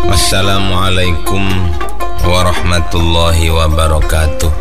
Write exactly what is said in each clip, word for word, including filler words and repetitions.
Assalamualaikum warahmatullahi wabarakatuh.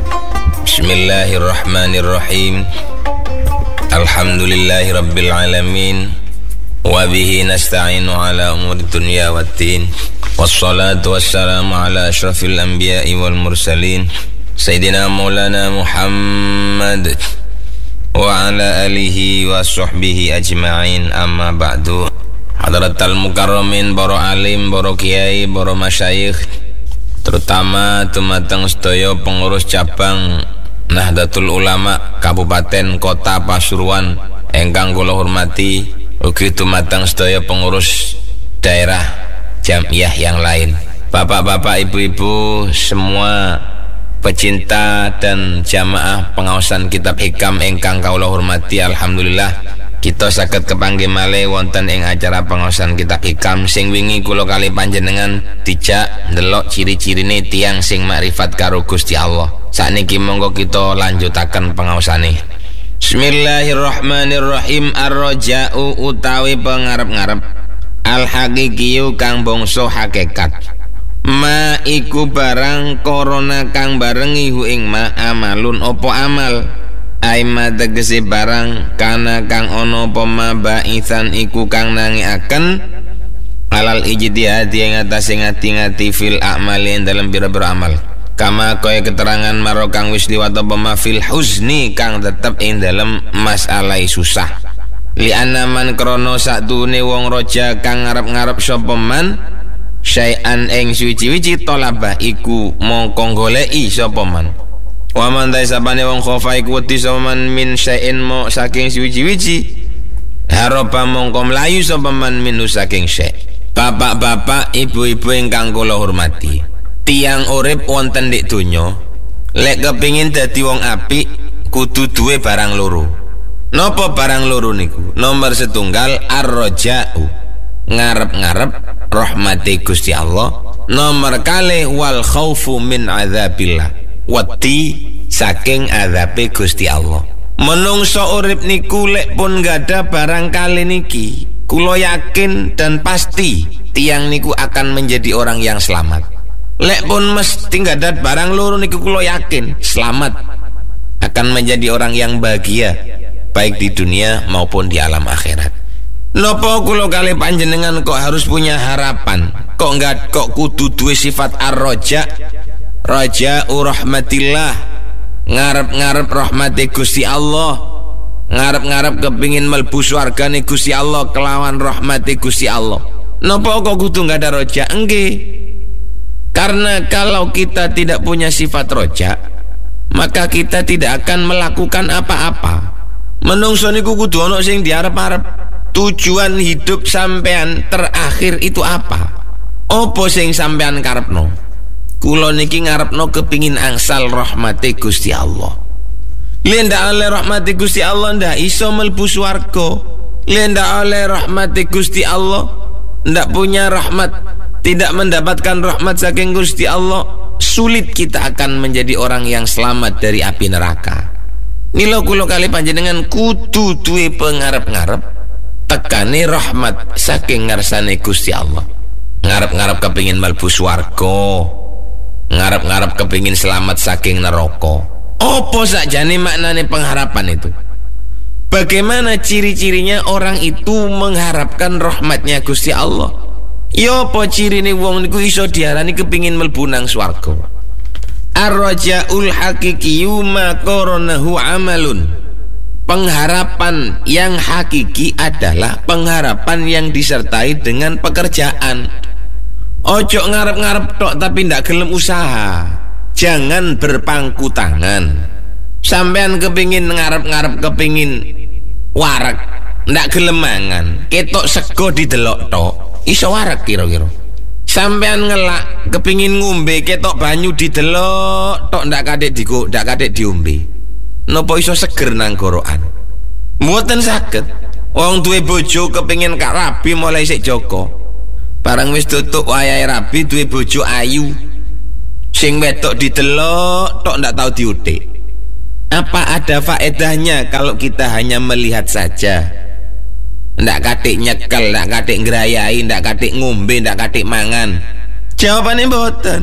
Bismillahirrahmanirrahim. Alhamdulillahi rabbil alamin. Wabihi nasta'inu ala umuri dunya waddin. Wassalatu wassalamu ala ashrafil anbiya'i wal mursalin, Sayyidina Maulana Muhammad wa ala alihi wa sahbihi ajma'in, amma ba'du. Hadratal mukarramin, para alim, para kiai, para masyayikh, terutama dumateng sedaya pengurus cabang Nahdlatul Ulama Kabupaten Kota Pasuruan ingkang kula hormati, ugi dumateng sedaya pengurus daerah jamiah yang lain, bapak-bapak, ibu-ibu, semua pecinta dan jamaah pengaosan kitab hikam ingkang kula hormati. Alhamdulillah kita saged kepanggih malih wonten ing acara pengaosan kitab hikam sing wingi kula kali panjenengan dijak ndelok ciri-cirine tiyang sing makrifat karo Gusti Allah. Sakniki monggo kita lanjutaken pengaosane. Bismillahirrahmanirrahim. Ar-raja'u utawi pengarep-ngarep, al-haqiqiyu kang bangsa hakikat, ma iku barang korona kang barengi hu ing ma amalun opo amal, aima tegese barang kana kang ono apa ma baisan iku kang nangiaken alal ijtihadi ing atase ngati-ngati fil a'mali dalam pira-pira amal, kama kaya keterangan maro kang wis liwat apa ma fil huzni kang tetep ing dalem masalah susah, li anaman krono sakdune wong roja kang ngarep-ngarep sapa man syai'an ing suci-wici tolabah iku mongko goleki sapa man, wa man ta sabane wong khofa iku wedi sapa man min syai'in mo saking suci-wici haroba mongko mlayu sapa man min saking syai'. Bapak-bapak, ibu-ibu ingkang kula hormati, tiang urip wonten dik donya lek kepingin dadi wong apik kudu duwe barang loro. Napa barang loro niku? Nomor setunggal ar-raja'u, ngarep-ngarep rahmati Gusti Allah. Nomor kalih wal khaufu min adzabillah, wedi saking azabe Gusti Allah. Menungso urip niku lek pun gada barang kali niki, kula yakin dan pasti tiang niku akan menjadi orang yang selamat. Lek pun mesti gadat barang loro niku kula yakin selamat, akan menjadi orang yang bahagia baik di dunia maupun di alam akhirat. Nopo kula kali panjenengan kok harus punya harapan, kok enggak kok kudu duwe sifat ar-raja, raja'u rahmatillah, ngarep-ngarep rahmati Gusti Allah, ngarep-ngarep kepingin melbu swargane Gusti Allah kelawan rahmati Gusti Allah. Nopo kok kudu enggak ada roja? Enggih. Karena kalau kita tidak punya sifat roja, maka kita tidak akan melakukan apa-apa. Menungso niku kudu ana sing diarep-arep. Tujuan hidup sampean terakhir itu apa? Opo sing sampean karepno? Kula niki ngarepno kepingin angsal rahmati Gusti Allah. Yen ndak oleh rahmati Gusti Allah ndak iso mlebu swarga. Yen ndak oleh rahmati Gusti Allah, ndak punya rahmat, tidak mendapatkan rahmat saking Gusti Allah, sulit kita akan menjadi orang yang selamat dari api neraka. Mila kula kali panjenengan kudu duwe pengarep-ngarep tekane rahmat saking ngarsane Gusti Allah. Ngarep-ngarep kepingin mlebu swarga, ngarep-ngarep kepingin selamat saking neraka. Apa sakjane maknane pengharapan itu? Bagaimana ciri-cirinya orang itu mengharapkan rahmatnya Gusti Allah? Ya apa cirine wong niku iso diarani kepingin mlebu nang swarga? Ar-raja'ul haqiqiyu ma qoronahu amalun. Pengharapan yang hakiki adalah pengharapan yang disertai dengan pekerjaan. Ojo ngarep-ngarep tok tapi ndak gelem usaha. Jangan berpangku tangan. Sampean kepingin ngarep-ngarep kepingin warak, ndak gelem mangan, ketok sego didelok tok, iso warak kira-kira. Sampean ngelak kepingin ngombe, ketok banyu didelok tok, ndak kadek digo, ndak kadek diombe. Napa iso seger nang gorokan? Mboten saged. Wong duwe bojo kepingin kak rabi mulai sik Joko. Barang wis tutuk wayahe rabi duwe bojo ayu, sing wedok didelok tok ndak tau diutik. Apa ada faedahnya kalau kita hanya melihat saja? Ndak katik nyekel, ndak katik ngerayai, ndak katik ngombe, ndak katik mangan. Jawabannya mboten.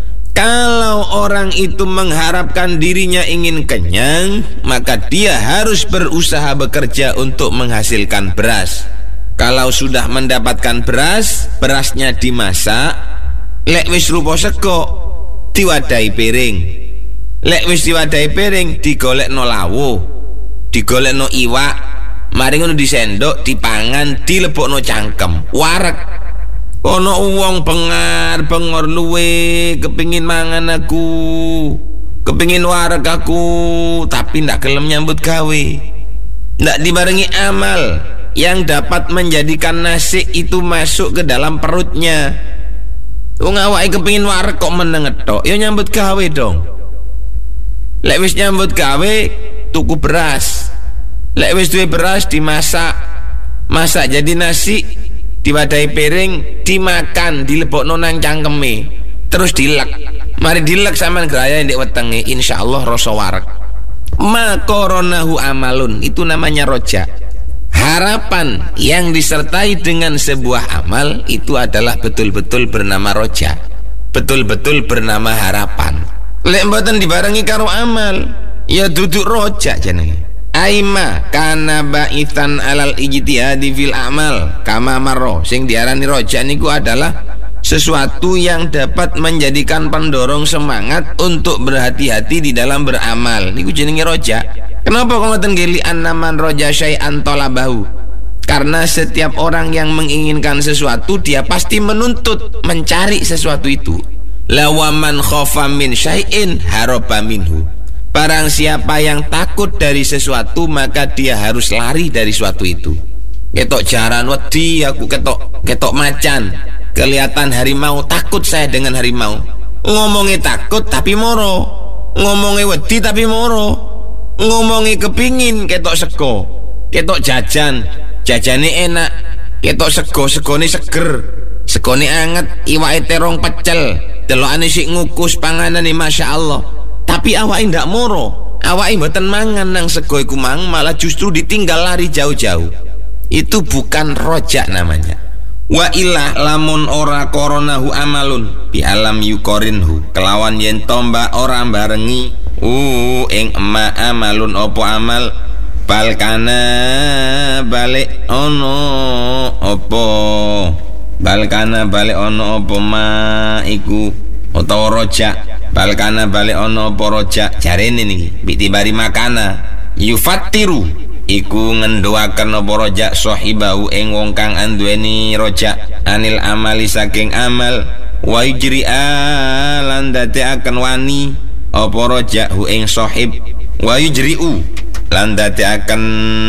Kalau orang itu mengharapkan dirinya ingin kenyang, maka dia harus berusaha bekerja untuk menghasilkan beras. Kalau sudah mendapatkan beras, berasnya dimasak, lek wis rupa sego diwadahi piring. Lek wis diwadahi piring digolekno lawuh, digolekno iwak, mari ngono disendok, dipangan, dilebokno cangkem, wareg. Ono uang bengar bengor luwe kepingin mangan aku, kepingin wareg aku, tapi ndak gelem nyambut gawe, ndak dibarengi amal yang dapat menjadikan nasi itu masuk ke dalam perutnya. Wong awake kepingin wareg kok meneng tok, ya nyambut gawe dong. Lek wis nyambut gawe tuku beras, lek wis duwe beras dimasak, masak jadi nasi, diwadahi piring, dimakan, dilebokno nang cangkeme, terus dilek. Mari dilek sampean graya ndek wetenge, insyaallah rasa wareg. Makoronahu amalun, itu namanya roja. Harapan yang disertai dengan sebuah amal itu adalah betul-betul bernama roja, betul-betul bernama harapan. Lek mboten dibarengi karo amal, ya duduk roja jenenge. Aima kana ba'ithan alal ijtihadi fil amal kama marro. Sing diarani roja niku adalah sesuatu yang dapat menjadikan pendorong semangat untuk berhati-hati di dalam beramal. Niku jenenge roja. Kenapa kok ngoten geli annaman roja syai'an talabahu? Karena setiap orang yang menginginkan sesuatu, dia pasti menuntut mencari sesuatu itu. Lawaman khofa min syai'in haraba minhu. Barang siapa yang takut dari sesuatu, maka dia harus lari dari sesuatu itu. Ketok jaran wedi aku, ketok ketok macan, kelihatan harimau, takut saya dengan harimau. Ngomongnya takut tapi moro, ngomongnya wedi tapi moro, ngomongnya kepingin ketok sego, ketok jajan, jajannya enak, ketok sego, segone seger, segone anget, iwake terong pecel, delokane sik ngukus panganane masya Allah. Tapi awake ndak moro, awake mboten mangan nang sego iku mang, malah justru ditinggal lari jauh-jauh. Itu bukan rojak namanya. Wa ilah lamun ora koronahu amalun bi alam yukorinhu, kelawan yen tomba ora barengi uh ing ma amalun opo amal, balkana balik ono opo, balkana balik ono opo ma iku utawa rojak. Balkana balik ono porojak jarene niki bitibari makana yufattiru iku ngendoaken apa rojak sahibahu ing wong kang anduweni rojak anil amali saking amal wa yujri'a lan dadekaken wani apa rojak hu ing sahib wa yujri'u lan dadekaken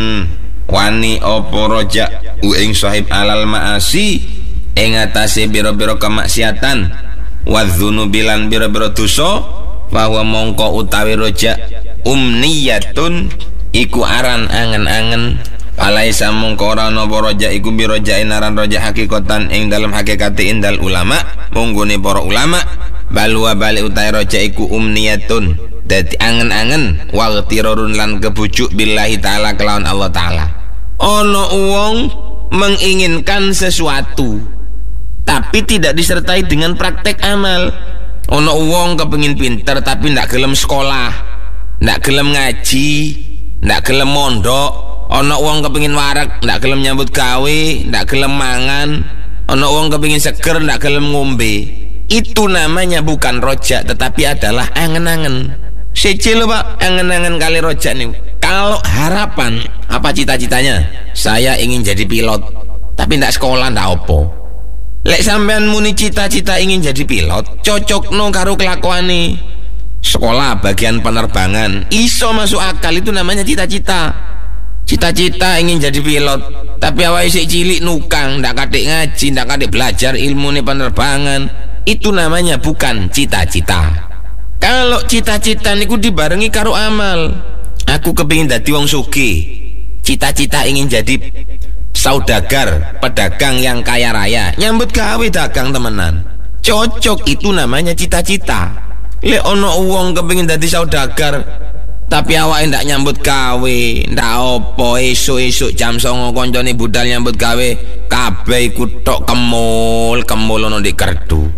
wani apa rojak hu ing sahib alal maasi ing atase biro-biro kemaksiatan wadzunubilan biro-biro dosa, bahwa mongko utawi roja umniyatun iku aran angen-angen, alaisa mongko ora ana roja iku birojain aran roja hakikatan ing dalam hakikate indal ulama monggone para ulama, balwa bali utawi roja iku umniyatun dadi angen-angen waqtirarun lan kebujuk billahi taala kelawan Allah taala. Ana wong menginginkan sesuatu tapi tidak disertai dengan praktek amal. Ono wong kepengin pinter tapi ndak gelem sekolah, ndak gelem ngaji, ndak gelem mondok. Ono wong kepengin wareg ndak gelem nyambut gawe, ndak gelem mangan. Ono wong kepengin seger ndak gelem ngombe. Itu namanya bukan rojak, tetapi adalah angen-angen. Siji lho Pak, angen-angen kali rojak nih. Kalau harapan, apa cita-citanya? Saya ingin jadi pilot, tapi ndak sekolah ndak opo. Lek sampean muni cita-cita ingin jadi pilot, cocok no karo kelakuane. Sekolah bagian penerbangan, iso masuk akal, itu namanya cita-cita. Cita-cita ingin jadi pilot, tapi awake sik cilik nukang, ndak katik ngaji, ndak katik belajar ilmu nih penerbangan. Itu namanya bukan cita-cita. Kalau cita-cita niku dibarengi karo amal. Aku kepingin dadi wong sugih, cita-cita ingin jadi saudagar, pedagang yang kaya raya, nyambut gawe dagang temenan, cocok, itu namanya cita-cita. Lek ono wong kepengin dadi saudagar tapi awake ndak nyambut gawe, ndak opo, esuk-esuk jam songo koncone budal nyambut gawe, kabeh iku tok kemul, kemul ono ndek kerdu.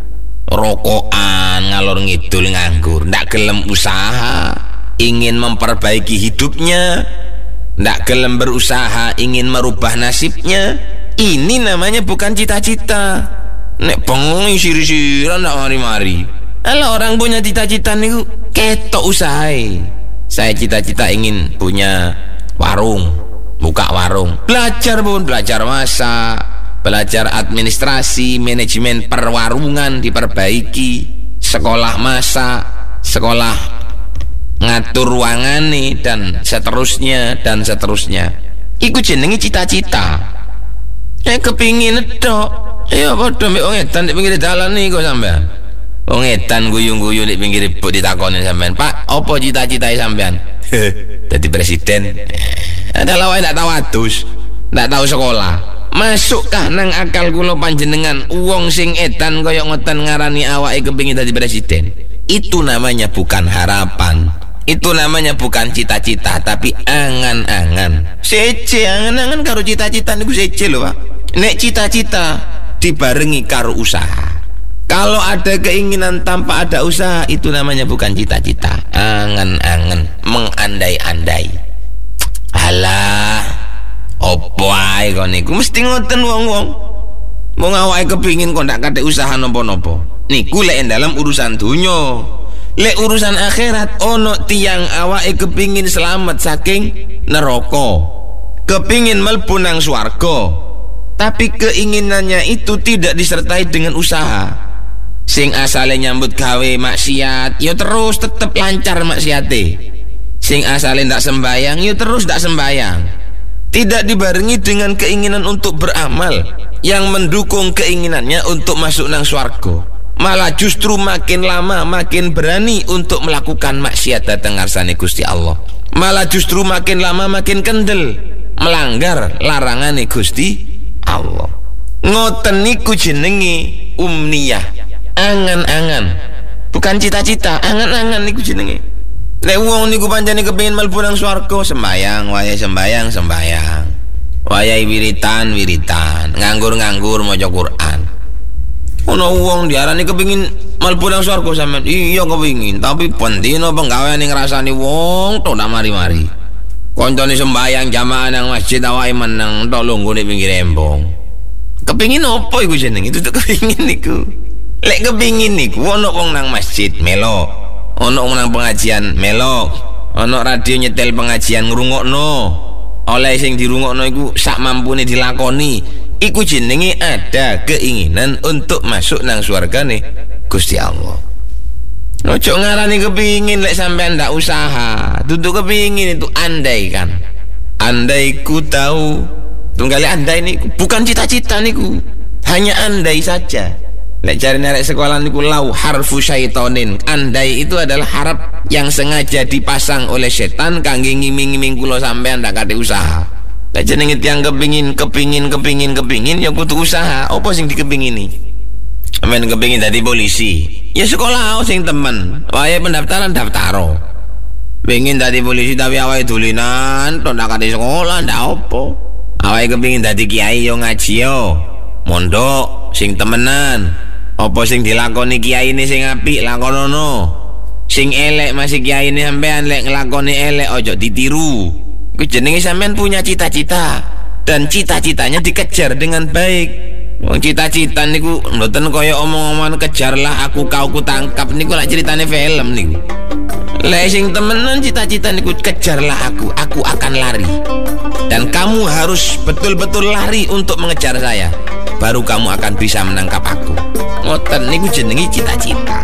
rokokan ngalor ngidul nganggur, ndak gelem usaha ingin memperbaiki hidupnya, ndak gelem berusaha ingin merubah nasibnya. Ini namanya bukan cita-cita. Nek bengong siri-siran ndak mari-mari. Kalau orang punya cita-cita niku ketok usahae. Saya cita-cita ingin punya warung, buka warung, belajar pun belajar masak, belajar administrasi, manajemen perwarungan diperbaiki, sekolah masak, sekolah ngatur ruangan nih, dan seterusnya dan seterusnya. Iku jenenge cita-cita. Nek kepingin edok, ya padha mbek wong edan di pinggir dalan niku sampean. Wong edan guyu-guyu di pinggir ibu ditakoni sampean, "Pak, apa cita-citae sampean?" Jadi presiden. Adalah wae ndak tahu adus, ndak tahu sekolah. Masukkah nang akal kula panjenengan wong sing edan kaya ngoten ngarani awake kepengin dadi presiden? Itu namanya bukan harapan. Itu namanya bukan cita-cita, tapi angan-angan. Sece angan-angan karo cita-cita niku sece lho, Pak. Nek cita-cita dibarengi karo usaha. Kalau ada keinginan tanpa ada usaha, itu namanya bukan cita-cita, angan-angan, mengandai-andai. Alah, opo ae kon niku mesti ngoten wong-wong. Mau awake kepingin kok ndak kate usaha napa-napa. Niku lek dalam urusan dunya. Lek urusan akhirat ono tiang awake kepingin selamat saking neraka, kepingin mlebu nang swarga, tapi keinginannya itu tidak disertai dengan usaha. Sing asale nyambut gawe maksiat, ya terus tetep lancar maksiate. Sing asale ndak sembayang, ya terus ndak sembayang. Tidak dibarengi dengan keinginan untuk beramal yang mendukung keinginannya untuk masuk nang swarga. Malah justru makin lama makin berani untuk melakukan maksiat datang ngarsane Gusti Allah. Malah justru makin lama makin kendel melanggar larangane Gusti Allah. Ngoten niku jenenge umniyah, angan-angan, bukan cita-cita, angan-angan niku jenenge. Lek wong niku pancene kepengin mlebu nang swarga, sembayang wayahe sembayang sembayang, wayahe wiritan wiritan, nganggur-nganggur maca Quran. Ono wong diarani kepengin mlebu nang swarga sampean. Iya kepengin, tapi pendino penggaweane ngrasani wong tok ndak mari-mari. Koncone sembayang jamaah nang masjid awake meneng tok lungguh ning pinggir embong. Kepengin opo iku jeneng? Itu tuh kepengin niku. Lek kepengin niku ono wong nang masjid melo, ono wong nang pengajian melo, ono radio nyetel pengajian ngrungokno. Oleh sing dirungokno iku sak mampune dilakoni. Iku jenenge ada keinginan untuk masuk nang swargane Gusti Allah. Ojo ngarani kepingin lek sampean ndak usaha. Dudu kepingin itu andai kan. Andai ku tahu. Tunggali andai niku bukan cita-cita niku. Hanya andai saja. Lek cari narek sekolah niku lau harfu syaitonin. Andai itu adalah harap yang sengaja dipasang oleh setan kangge ngiming-ngiming kula sampean ndak kate usaha. Lah jenenge tiyang kepingin kepingin kepingin kepingin ya kudu usaha. Apa sing dikepingini? Amen kepingin dadi polisi. Ya sekolah sing temen. Wae pendaftaran daftaro. Pengin dadi polisi tapi awake dulinan, tok ndak kate sekolah ndak apa. Awake kepingin dadi kiai yo ngaji yo. Mondok sing temenan. Apa sing dilakoni kiai ini sing apik lakonono. Sing elek masih kiai ini sampean lek nglakoni elek ojo ditiru. Ku jenenge sampean punya cita-cita dan cita-citanya dikejar dengan baik. Wong cita-cita niku mboten kaya omong-omongan kejarlah aku kau ku tangkap niku lak ceritane film niku. Lek sing temenan cita-cita niku kejarlah aku, aku akan lari. Dan kamu harus betul-betul lari untuk mengejar saya. Baru kamu akan bisa menangkap aku. Ngoten niku jenenge cita-cita.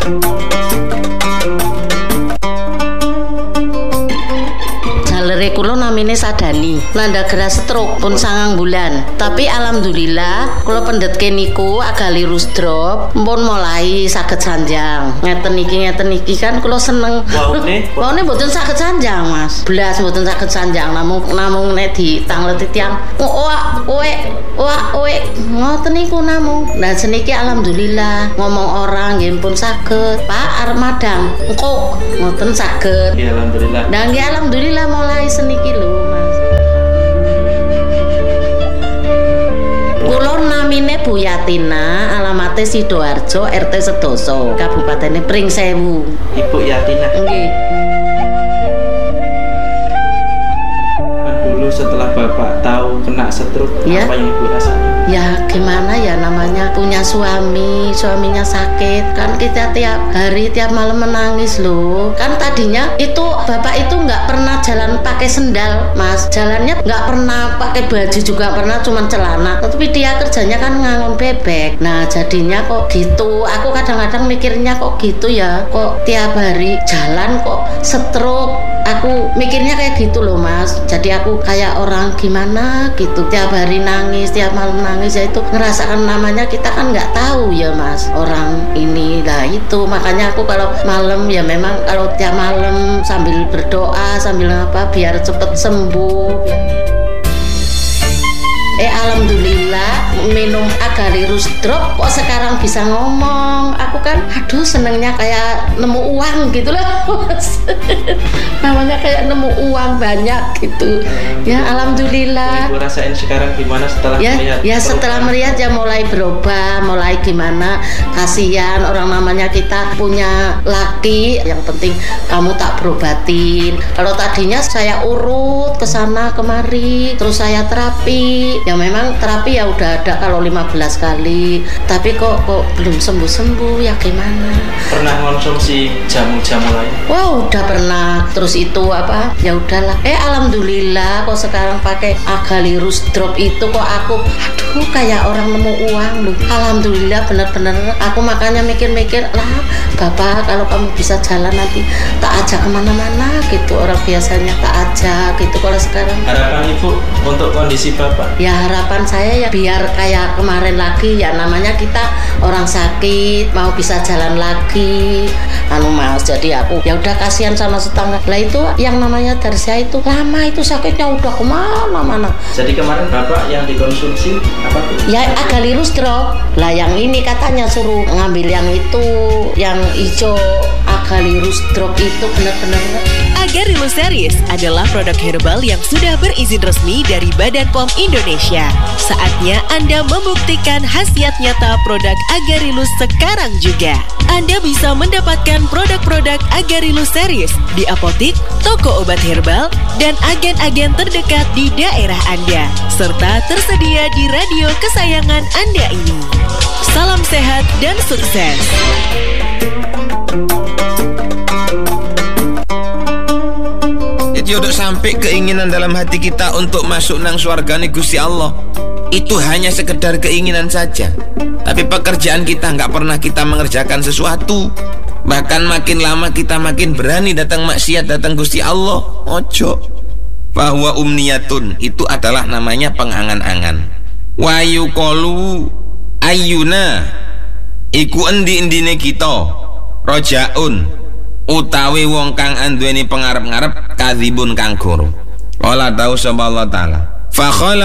Jalere kula namine Sadani. Nanda gera stroke pun sangang bulan. Tapi alhamdulillah kula pendhetke niku agali rusdrop pun mulai saged sanjang. Ngeten iki ngeten iki kan kula seneng. Waune waune mboten saged sanjang, Mas. Blas mboten saged sanjang namung namung nek ditangleti tiyang wah oe wah oe ngoten niku namung. Nah seniki alhamdulillah ngomong orang nggih pun saged. Pak arep madang engko ngoten saged. Ya alhamdulillah. Nah nggih alhamdulillah mulai seniki lho Mas. Kula namine Bu Yatina, alamate Sidoarjo, R T Sedoso, Kabupaten Pringsewu. Ibu Yatina. Nggih. Dulu setelah Bapak tahu kena stroke, Ya. apa yang Ibu rasain? Ya gimana ya, namanya punya suami, suaminya sakit kan, kita tiap hari tiap malam menangis loh. Kan tadinya itu bapak itu nggak pernah jalan pakai sendal mas, jalannya nggak pernah pakai baju juga pernah, cuman celana. Tapi dia kerjanya kan ngangon bebek. Nah jadinya kok gitu, aku kadang-kadang mikirnya kok gitu ya, kok tiap hari jalan kok stroke. Aku mikirnya kayak gitu loh mas. Jadi aku kayak orang gimana gitu, tiap hari nangis, tiap malam nangis. Ya itu ngerasakan, namanya kita kan nggak tahu ya mas orang ini. Nah itu makanya aku kalau malam ya memang kalau tiap malam sambil berdoa sambil apa biar cepet sembuh. Eh alhamdulillah minum Agalirus drop kok sekarang bisa ngomong. Aku kan aduh senengnya kayak nemu uang gitu loh mas. Namanya kayak nemu uang banyak gitu. Ya alhamdulillah. Ibu rasain sekarang gimana setelah Ya, melihat? ya setelah perubahan? melihat ya mulai berubah, mulai gimana, kasihan orang namanya kita punya laki, yang penting kamu tak berobatin. Kalau tadinya saya urut ke sana kemari, terus saya terapi. Ya memang terapi ya udah ada kalau lima belas kali, tapi kok kok belum sembuh-sembuh ya gimana? Pernah konsumsi jamu-jamu lain? Wah udah pernah, terus itu apa ya udahlah. Eh alhamdulillah kok sekarang pakai Agalirus drop itu kok aku aduh kayak orang nemu uang loh. Alhamdulillah bener-bener. Aku makanya mikir-mikir lah bapak kalau kamu bisa jalan nanti tak ajak kemana-mana gitu, orang biasanya tak ajak gitu. Kalau sekarang Harapan Ibu untuk kondisi Bapak? ya harapan saya ya biar kayak kemarin lagi, ya namanya kita orang sakit mau bisa jalan lagi anu mas. Jadi aku ya udah kasihan sama tetangga lah, itu yang namanya dari saya itu lama itu sakitnya udah kemana-mana. Jadi kemarin Bapak yang dikonsumsi apa tuh? Ya Agalirus drop lah, yang ini katanya suruh ngambil yang itu yang hijau. Agalirus drop itu benar-benar Agarilus Series adalah produk herbal yang sudah berizin resmi dari Badan P O M Indonesia. Saatnya Anda membuktikan khasiat nyata produk Agarilus sekarang juga. Anda bisa mendapatkan produk-produk Agarilus Series di apotik, toko obat herbal, dan agen-agen terdekat di daerah Anda, serta tersedia di radio kesayangan Anda ini. Salam sehat dan sukses. Jadi udah sampai keinginan dalam hati kita untuk masuk nang surgane Gusti Allah, itu hanya sekedar keinginan saja. Tapi pekerjaan kita nggak pernah kita mengerjakan sesuatu. Bahkan makin lama kita makin berani datang maksiat, datang Gusti Allah. Ojo. Bahwa umniyatun itu adalah namanya pengangan-angan. Wayu kolu ayuna iku endi-endine kita rojaun utawi wong kang anduweni pengarep-ngarep kadhibun kang goro. Ola tahu sapa Allah taala. Fa